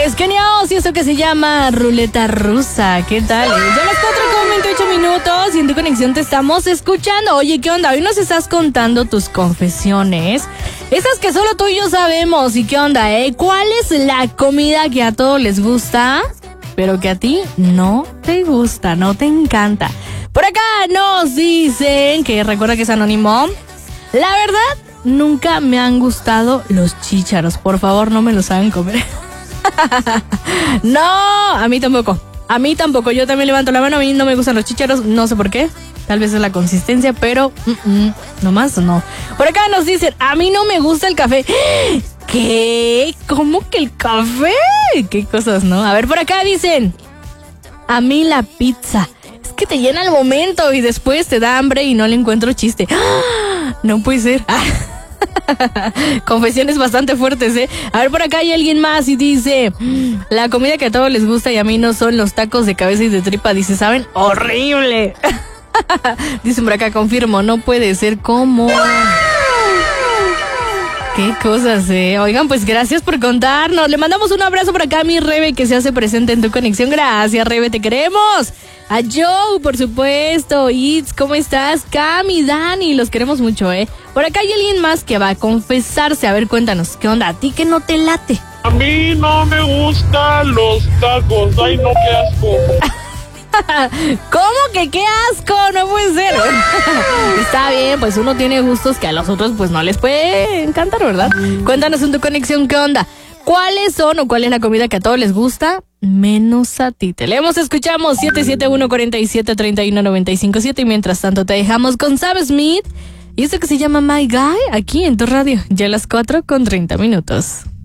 es genial, y eso que se llama ruleta rusa. ¿Qué tal? Ya las 4:28 y en tu conexión te estamos escuchando. Oye, ¿qué onda? Hoy nos estás contando tus confesiones. Esas que solo tú y yo sabemos. ¿Y qué onda, ¿Cuál es la comida que a todos les gusta, pero que a ti no te gusta, no te encanta? Por acá nos dicen que recuerda que es anónimo. La verdad, nunca me han gustado los chícharos. Por favor, no me los hagan comer. No, a mí tampoco. Yo también levanto la mano. A mí no me gustan los chícharos. No sé por qué. Tal vez es la consistencia, pero nomás no. Por acá nos dicen, a mí no me gusta el café. ¿Qué? ¿Cómo que el café? ¿Qué cosas, no? A ver, por acá dicen, a mí la pizza. Es que te llena al momento y después te da hambre y no le encuentro chiste. No puede ser. Confesiones bastante fuertes, A ver, por acá hay alguien más y dice, la comida que a todos les gusta y a mí no son los tacos de cabeza y de tripa. Dice, ¿saben? ¡Horrible! Dicen por acá, confirmo, no puede ser. ¿Cómo? Qué cosas, Oigan, pues gracias por contarnos. Le mandamos un abrazo por acá a mi Rebe, que se hace presente en tu conexión. Gracias, Rebe, te queremos. A Joe, por supuesto. Itz, ¿cómo estás? Cami, Dani, los queremos mucho, Por acá hay alguien más que va a confesarse. A ver, cuéntanos, ¿qué onda? ¿A ti que no te late? A mí no me gustan los tacos. Ay, no, qué asco. ¿Cómo que qué asco? No puede ser. Está bien, pues uno tiene gustos que a los otros pues no les puede encantar, ¿verdad? Cuéntanos en tu conexión qué onda. ¿Cuáles son o cuál es la comida que a todos les gusta? Menos a ti. Te leemos, escuchamos 771-47-31-957 y mientras tanto te dejamos con Sam Smith y esto que se llama My Guy aquí en tu radio. Ya a las 4:30.